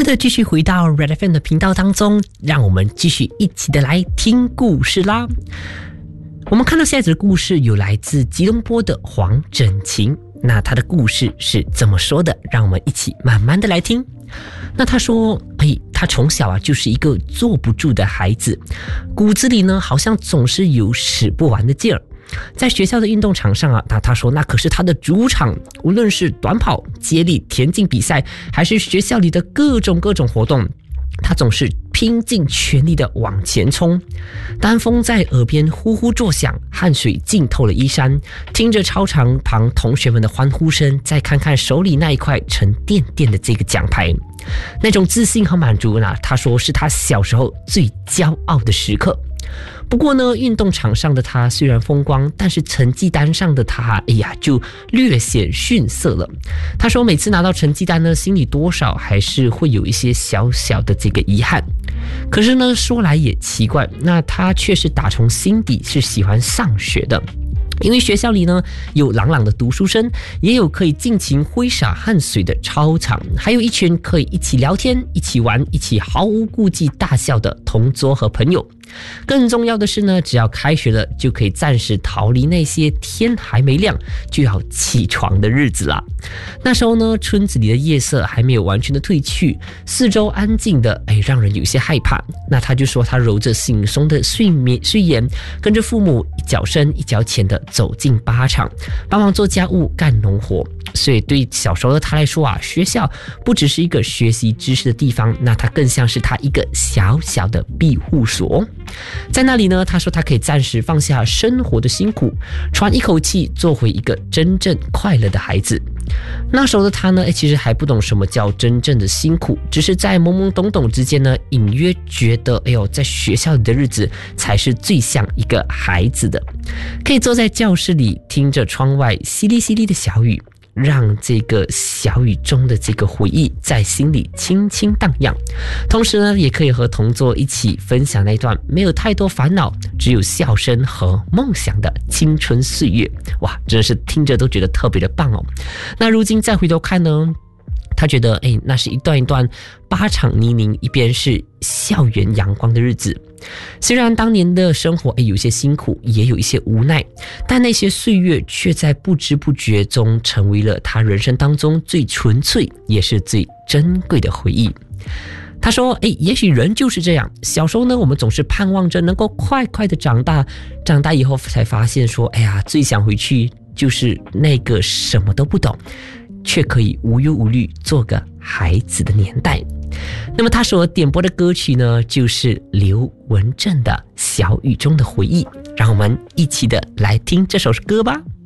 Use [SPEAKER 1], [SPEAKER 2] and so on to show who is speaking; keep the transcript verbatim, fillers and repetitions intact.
[SPEAKER 1] 是的，继续回到 Red F M 的频道当中，让我们继续一起的来听故事啦。我们看到下一则的故事有来自吉隆坡的黄整晴，那他的故事是怎么说的？让我们一起慢慢的来听。那他说，哎，他从小啊就是一个坐不住的孩子，骨子里呢好像总是有使不完的劲儿。在学校的运动场上啊，那他说那可是他的主场，无论是短跑、接力、田径比赛，还是学校里的各种各种活动，他总是拼尽全力的往前冲。当风在耳边呼呼作响，汗水浸透了衣衫，听着操场旁同学们的欢呼声，再看看手里那一块沉甸甸的这个奖牌，那种自信和满足呢，他说是他小时候最骄傲的时刻。不过呢，运动场上的他虽然风光，但是成绩单上的他，哎呀，就略显逊色了。他说每次拿到成绩单呢，心里多少还是会有一些小小的这个遗憾。可是呢，说来也奇怪，那他却是打从心底是喜欢上学的。因为学校里呢有朗朗的读书声，也有可以尽情挥洒汗水的操场，还有一群可以一起聊天、一起玩、一起毫无顾忌大笑的同桌和朋友。更重要的是呢，只要开学了，就可以暂时逃离那些天还没亮就要起床的日子啦。那时候呢，村子里的夜色还没有完全的褪去，四周安静的，哎，让人有些害怕。那他就说，他揉着惺忪的睡眠睡眼，跟着父母一脚深一脚浅的走进靶场，帮忙做家务、干农活。所以对小时候的他来说啊，学校不只是一个学习知识的地方，那它更像是他一个小小的庇护所。在那里呢，他说他可以暂时放下生活的辛苦，喘一口气，做回一个真正快乐的孩子。那时候的他呢，其实还不懂什么叫真正的辛苦，只是在懵懵懂懂之间呢，隐约觉得，哎呦，在学校里的日子才是最像一个孩子的。可以坐在教室里，听着窗外淅沥淅沥的小雨，让这个小雨中的这个回忆在心里轻轻荡漾。同时呢，也可以和同桌一起分享那段没有太多烦恼，只有笑声和梦想的青春岁月。哇，真的是听着都觉得特别的棒哦。那如今再回头看呢，他觉得，哎，那是一段一段靶场泥泞，一边是校园阳光的日子。虽然当年的生活，哎，有些辛苦，也有一些无奈，但那些岁月却在不知不觉中成为了他人生当中最纯粹也是最珍贵的回忆。他说，哎，也许人就是这样，小时候呢，我们总是盼望着能够快快的长大，长大以后才发现说，哎呀，最想回去就是那个什么都不懂，却可以无忧无虑做个孩子的年代。那么他所点播的歌曲呢，就是刘文正的《小雨中的回忆》，让我们一起的来听这首歌吧。